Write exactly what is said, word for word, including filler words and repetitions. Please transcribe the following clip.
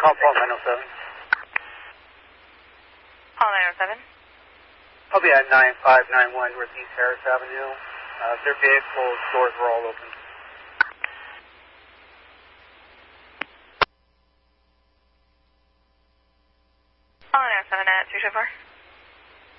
Call Paul nine oh seven. Paul nine oh seven. I'll be at nine five nine one Northeast Harris Avenue. Uh, their vehicles, doors were all open. Paul nine oh seven at three two four.